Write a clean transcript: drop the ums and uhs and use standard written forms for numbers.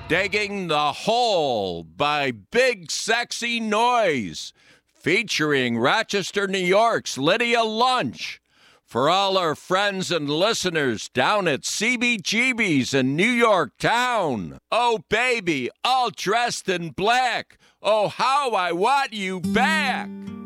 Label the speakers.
Speaker 1: Digging the Hole by Big Sexy Noise, featuring Rochester, New York's Lydia Lunch. For all our friends and listeners down at CBGB's in New York Town. Oh, baby, all dressed in black. Oh, how I want you back.